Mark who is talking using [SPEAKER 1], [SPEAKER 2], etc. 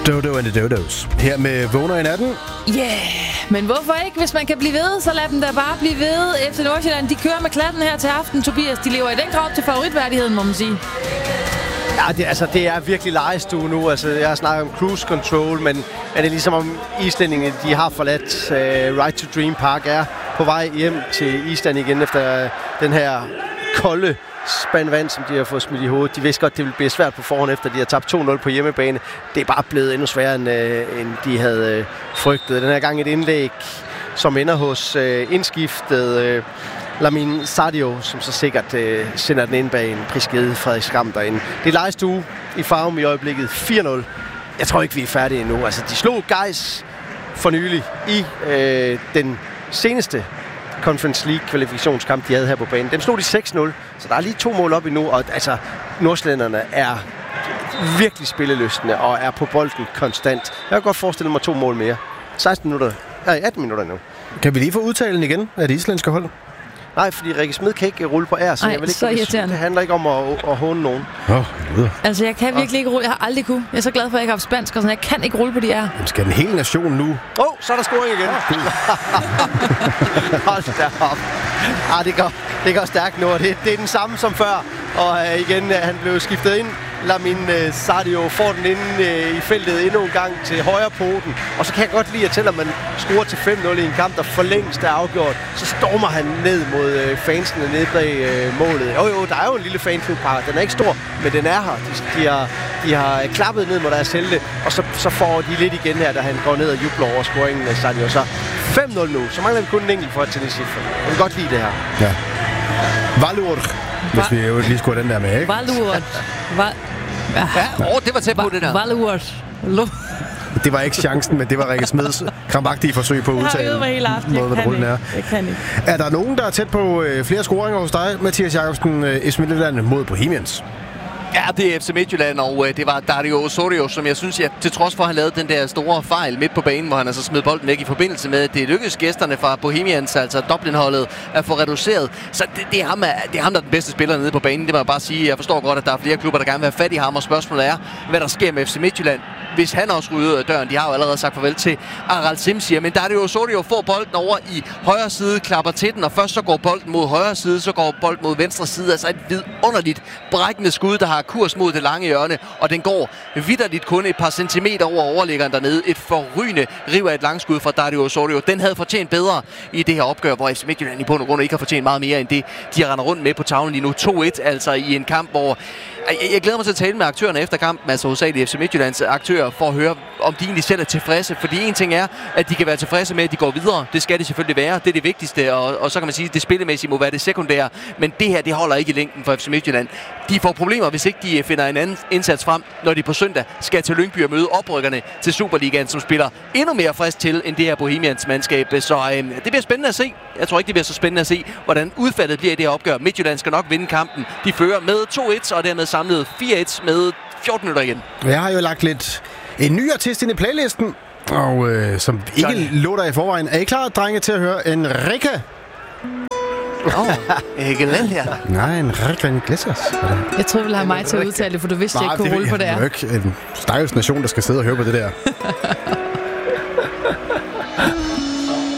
[SPEAKER 1] Dodo and the Dodos. Her med Vågner i natten.
[SPEAKER 2] Men hvorfor ikke? Hvis man kan blive ved, så lad dem da bare blive ved. FC Nordsjælland, de kører med klatten her til aften. Tobias, de lever i den grad til favoritværdigheden, må man sige.
[SPEAKER 3] Ja, det er virkelig legestue nu. Altså, jeg har snakket om cruise control, men er det ligesom om islændingene, de har forladt Right to Dream Park, er på vej hjem til Island igen efter den her kolde spand vand, som de har fået smidt i hovedet. De vidste godt, det ville blive svært på forhånd, efter de har tabt 2-0 på hjemmebane. Det er bare blevet endnu sværere, end de havde frygtet. Den her gang et indlæg, som ender hos indskiftet Lamin Sadio, som så sikkert sender den ind bag en prisgivet Frederik Skram derinde. Det er legestue i Farum i øjeblikket 4-0. Jeg tror ikke, vi er færdige endnu. Altså, de slog Gais for nylig i den seneste Conference League-kvalifikationskamp, de havde her på banen. Dem slog de 6-0, så der er lige 2 mål op endnu, og altså, nordslænderne er virkelig spillelystende og er på bolden konstant. Jeg kan godt forestille mig 2 mål mere. 18 minutter nu.
[SPEAKER 1] Kan vi lige få udtalen igen af det islandske hold?
[SPEAKER 3] Nej, fordi Rikke Smed kan ikke rulle på R, så jeg vil ikke. Det handler ikke om at håne nogen.
[SPEAKER 2] Altså, jeg kan virkelig ikke rulle. Jeg har aldrig kunne. Jeg er så glad for, at jeg ikke har haft spansk, og sådan. Jeg kan ikke rulle på de R.
[SPEAKER 1] Jamen, skal en hel nation nu?
[SPEAKER 3] Så er der scoring igen. Hold da op. Det går stærkt nu, og det er den samme som før. Og igen, han blev skiftet ind. Lamin Sadio får den inde i feltet endnu en gang til højre poten. Og så kan jeg godt lide, at selvom man scorer til 5-0 i en kamp, der for længst er afgjort, så stormer han ned mod fansene nede bag målet. Jo, der er jo en lille fanklub her. Den er ikke stor, men den er her. De har klappet ned mod deres helte, og så får de lidt igen her, da han går ned og jubler over scoringen af Sadio. Så 5-0 nu. Så mangler vi kun en enkelt for at tænde cifre. Jeg vil godt lide det her.
[SPEAKER 1] Ja. Valur. Hvis vi jo lige skulle have den der med, ikke?
[SPEAKER 2] Valur.
[SPEAKER 4] Det var tæt på det der.
[SPEAKER 2] Valur.
[SPEAKER 1] Det var ikke chancen, men det var Rikke Smeds krampagtige forsøg på at udtale.
[SPEAKER 2] Jeg har øvet mig hele aften. Jeg kan ikke.
[SPEAKER 1] Er der nogen, der er tæt på flere scoringer hos dig, Mathias Jacobsen, FC Midtjylland mod Bohemians?
[SPEAKER 4] Ja, det er FC Midtjylland, og det var Dario Osorio, som jeg synes, til trods for at have lavet den der store fejl midt på banen, hvor han altså smed bolden væk i forbindelse med, at det lykkedes gæsterne fra Bohemians, altså Dublin-holdet, at få reduceret. Så det er ham, der er den bedste spiller nede på banen. Det må jeg bare sige. Jeg forstår godt, at der er flere klubber, der gerne vil have fat i ham, og spørgsmålet er, hvad der sker med FC Midtjylland, hvis han også ryger ud af døren. De har jo allerede sagt farvel til Aral Simsier, men Dario Osorio får bolden over i højre side, klapper til den, og først så går bolden mod højre side, så går bolden mod venstre side. Altså et vidunderligt brækkende skud, der har kurs mod det lange hjørne, og den går vitterligt kun et par centimeter over overliggeren dernede. Et forrygende riv af et langskud fra Dario Osorio. Den havde fortjent bedre i det her opgør, hvor FC Midtjylland i bund og grund ikke har fortjent meget mere end det, de render rundt med på tavlen lige nu. 2-1, altså i en kamp, hvor jeg glæder mig til at tale med aktørerne efter kampen, altså hovedsageligt FC Midtjyllands aktører, for at høre, om de egentlig selv er tilfredse. Fordi en ting er, at de kan være tilfredse med, at de går videre. Det skal de selvfølgelig være. Det er det vigtigste, og så kan man sige, at det spillemæssige må være det sekundære. Men det her, det holder ikke i længden for FC Midtjylland. De får problemer, hvis ikke de finder en anden indsats frem, når de på søndag skal til Lyngby og møde oprykkerne til Superligaen, som spiller endnu mere frisk til, end det her Bohemians mandskab. Så det bliver spændende at se. Jeg tror ikke, det bliver så spændende at se, hvordan udfaldet bliver i det her opgør. Midtjylland skal nok vinde kampen. De fører med 2-1, og dermed samlet 4-1 med 14 minutter igen.
[SPEAKER 1] Jeg har jo lagt en ny artist ind i playlisten, og som ikke lå der i forvejen. Er I klar, drenge, til at høre Enrique?
[SPEAKER 4] Glenn.
[SPEAKER 1] Nej, Enrique Iglesias.
[SPEAKER 2] Jeg tror, du ville have mig til at udtale det, for du vidste, jeg ikke kunne rulle på det her.
[SPEAKER 1] Det er jo ikke en stakkels nation, der skal sidde og høre på det der.